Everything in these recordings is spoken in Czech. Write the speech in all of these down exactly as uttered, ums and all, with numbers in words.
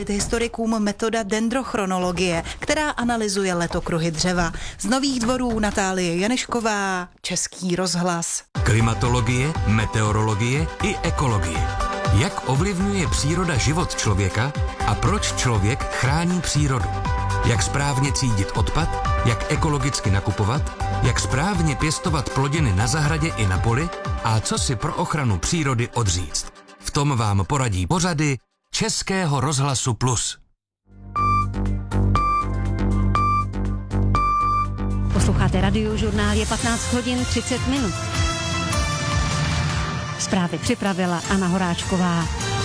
Historikům metoda dendrochronologie, která analyzuje letokruhy dřeva. Z Nových Dvorů Natálie Janešková, Český rozhlas. Klimatologie, meteorologie i ekologie. Jak ovlivňuje příroda život člověka a proč člověk chrání přírodu? Jak správně třídit odpad, jak ekologicky nakupovat, jak správně pěstovat plodiny na zahradě i na poli a co si pro ochranu přírody odříct. V tom vám poradí pořady Českého rozhlasu Plus. Posloucháte Radiožurnál, je patnáct hodin třicet minut. Zprávy připravila Anna Horáčková.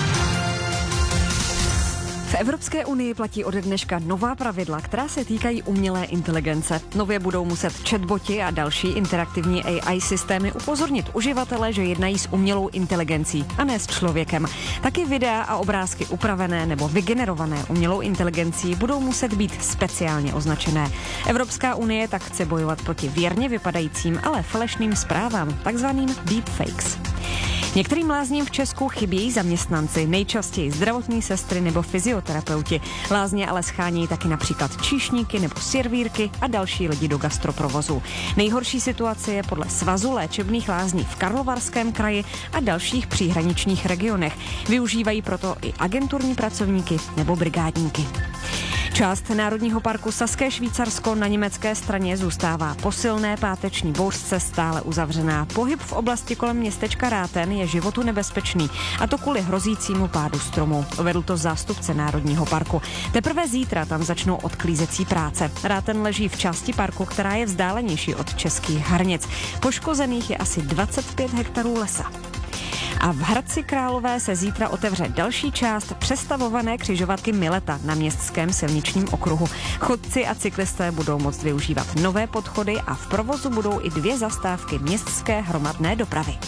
V Evropské unii platí ode dneška nová pravidla, která se týkají umělé inteligence. Nově budou muset chatboti a další interaktivní A I systémy upozornit uživatele, že jednají s umělou inteligencí a ne s člověkem. Taky videa a obrázky upravené nebo vygenerované umělou inteligencí budou muset být speciálně označené. Evropská unie tak chce bojovat proti věrně vypadajícím, ale falešným zprávám, takzvaným deepfakes. Některým lázním v Česku chybějí zaměstnanci, nejčastěji zdravotní sestry nebo fyzioterapeuti. Lázně ale schánějí taky například číšníky nebo servírky a další lidi do gastroprovozu. Nejhorší situace je podle Svazu léčebných lázní v Karlovarském kraji a dalších příhraničních regionech. Využívají proto i agenturní pracovníky nebo brigádníky. Část Národního parku Saské Švýcarsko na německé straně zůstává po silné páteční bouřce stále uzavřená. Pohyb v oblasti kolem městečka Ráten je životu nebezpečný, a to kvůli hrozícímu pádu stromu. Uvedl to zástupce Národního parku. Teprve zítra tam začnou odklízecí práce. Ráten leží v části parku, která je vzdálenější od českých hranic. Poškozených je asi dvacet pět hektarů lesa. A v Hradci Králové se zítra otevře další část přestavované křižovatky Mileta na městském silničním okruhu. Chodci a cyklisté budou moct využívat nové podchody a v provozu budou i dvě zastávky městské hromadné dopravy.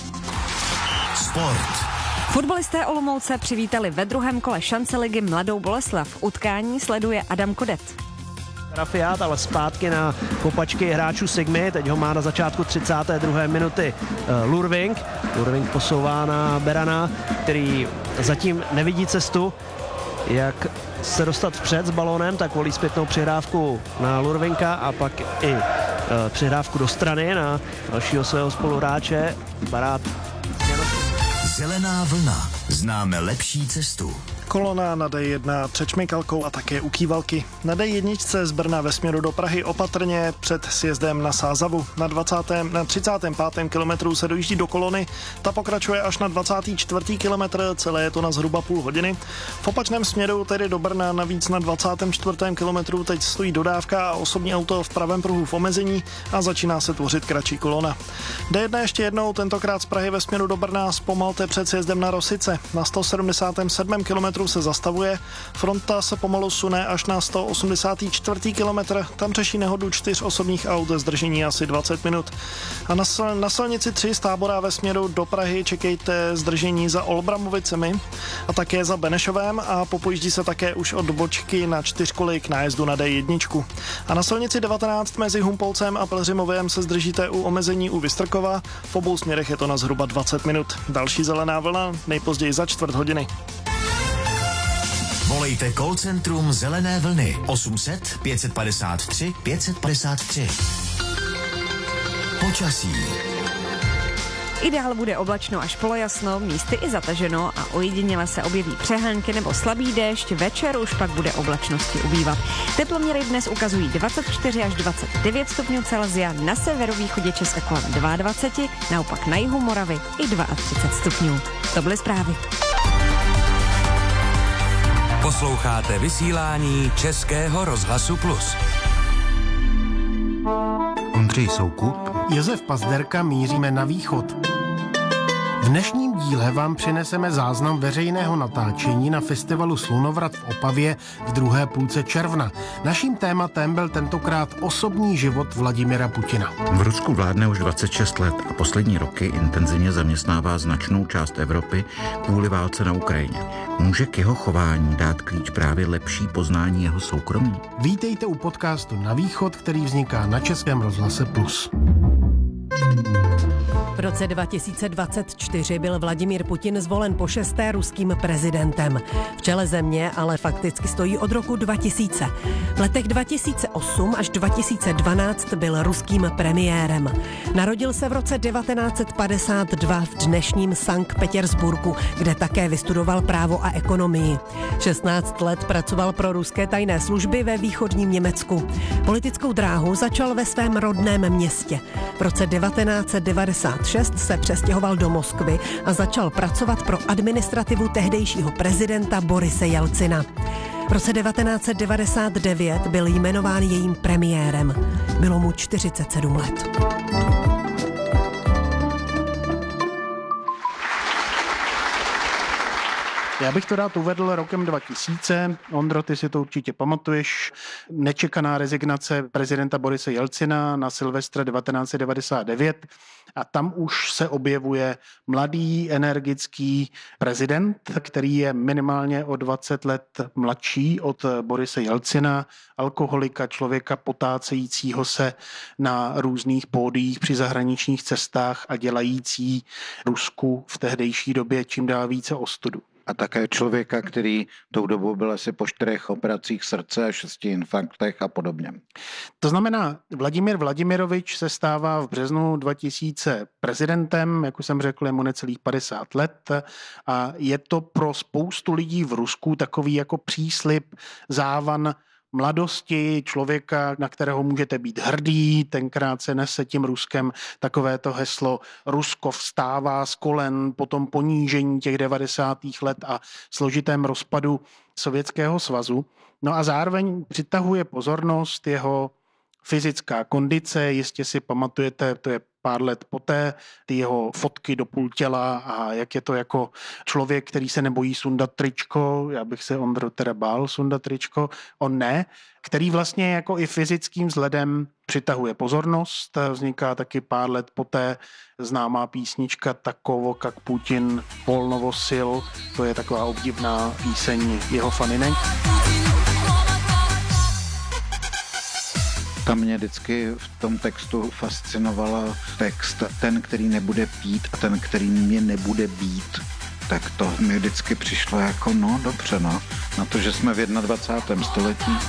Sport. Fotbalisté Olomouce přivítali ve druhém kole šance ligy Mladou Boleslav. Utkání sleduje Adam Kodet. Fiat, ale zpátky na kopačky hráčů Sigmy, teď ho má na začátku třicáté druhé minuty uh, Lurving. Lurving posouvá na Berana, který zatím nevidí cestu, jak se dostat vpřed s balónem, tak volí zpětnou přihrávku na Lurvinka a pak i uh, přihrávku do strany na dalšího svého spoluhráče. Barát. Zelená vlna. Známe lepší cestu. Kolona na D jedna před Čmikalkou a také u Kývalky. Na D jedna z Brna ve směru do Prahy opatrně před sjezdem na Sázavu. Na, dvacátém, na třicátém pátém kilometru se dojíždí do kolony, ta pokračuje až na dvacátý čtvrtý kilometr, celé je to na zhruba půl hodiny. V opačném směru, tedy do Brna, navíc na dvacátém čtvrtém kilometru teď stojí dodávka a osobní auto v pravém pruhu v omezení a začíná se tvořit kratší kolona. D jedna ještě jednou, tentokrát z Prahy ve směru do Brna, zpomalte před sjezdem na Rosice. Na sto sedmdesátém sedmém kilometru se zastavuje, fronta se pomalu sune až na sto osmdesátý čtvrtý kilometr, tam řeší nehodu čtyř osobních aut, zdržení asi dvacet minut. A na, na silnici tři z Tábora ve směru do Prahy čekejte zdržení za Olbramovicemi a také za Benešovem a popojíždí se také už od bočky na čtyřkoly k nájezdu na D jedna. A na silnici devatenáct mezi Humpolcem a Pelhřimovem se zdržíte u omezení u Vystrkova, v obou směrech je to na zhruba dvacet minut. Další zelená vlna nejpozději za čtvrt hodiny. Volejte call centrum Zelené vlny osm set pět padesát tři pět padesát tři. Počasí. Ideál bude oblačno až polojasno, místy i zataženo a ojediněle se objeví přehánky nebo slabý déšť, večer už pak bude oblačnosti ubývat. Teploměry dnes ukazují dvacet čtyři až dvacet devět stupňů Celsia, na severovýchodě Česka kolem dvacet dva, naopak na jihu Moravy i třicet dva stupňů. To byly zprávy. Posloucháte vysílání Českého rozhlasu Plus. Ondřej Soukup, Josef Pazderka, míříme na východ. V dnešním díle vám přineseme záznam veřejného natáčení na festivalu Slunovrat v Opavě v druhé půlce června. Naším tématem byl tentokrát osobní život Vladimira Putina. V Rusku vládne už dvacet šest let a poslední roky intenzivně zaměstnává značnou část Evropy kvůli válce na Ukrajině. Může k jeho chování dát klíč právě lepší poznání jeho soukromí? Vítejte u podcastu Na východ, který vzniká na Českém rozhlase Plus. V roce dva tisíce dvacet čtyři byl Vladimír Putin zvolen po šesté ruským prezidentem. V čele země ale fakticky stojí od roku dva tisíce. V letech dva tisíce osm až dva tisíce dvanáct byl ruským premiérem. Narodil se v roce devatenáct set padesát dva v dnešním Sankt Petersburgu, kde také vystudoval právo a ekonomii. šestnáct let pracoval pro ruské tajné služby ve východním Německu. Politickou dráhu začal ve svém rodném městě. V roce devatenáct set devadesát šest se přestěhoval do Moskvy a začal pracovat pro administrativu tehdejšího prezidenta Borise Jelcina. V roce devatenáct set devadesát devět byl jmenován jejím premiérem. Bylo mu čtyřicet sedm let. Já bych to rád uvedl rokem dva tisíce. Ondro, ty si to určitě pamatuješ. Nečekaná rezignace prezidenta Borise Jelcina na Silvestra devatenáct set devadesát devět. A tam už se objevuje mladý, energický prezident, který je minimálně o dvacet let mladší od Borise Jelcina, alkoholika, člověka potácejícího se na různých pódiích při zahraničních cestách a dělající Rusku v tehdejší době čím dál více ostudu. A také člověka, který tou dobou byl asi po čtyřech operacích srdce a šesti infarktech a podobně. To znamená, Vladimír Vladimirovič se stává v březnu dva tisíce prezidentem, jak už jsem řekl, je mu necelých padesát let a je to pro spoustu lidí v Rusku takový jako příslib, závan mladosti, člověka, na kterého můžete být hrdý. Tenkrát se nese tím Ruskem takovéto heslo Rusko vstává z kolen po tom ponížení těch devadesátých let a složitém rozpadu Sovětského svazu. No a zároveň přitahuje pozornost jeho fyzická kondice, jistě si pamatujete, to je pár let poté, ty jeho fotky do půl těla a jak je to jako člověk, který se nebojí sundat tričko, já bych se Ondro teda bál sundat tričko, on ne, který vlastně jako i fyzickým vzhledem přitahuje pozornost. Vzniká taky pár let poté známá písnička Takovo, jak Putin, Volnovo sil, to je taková obdivná píseň jeho faninek. Tam mě vždycky v tom textu fascinovala text ten, který nebude pít a ten, který mě nebude být. Tak to mi vždycky přišlo jako no dobře, no, na to, že jsme v dvacátém prvním století.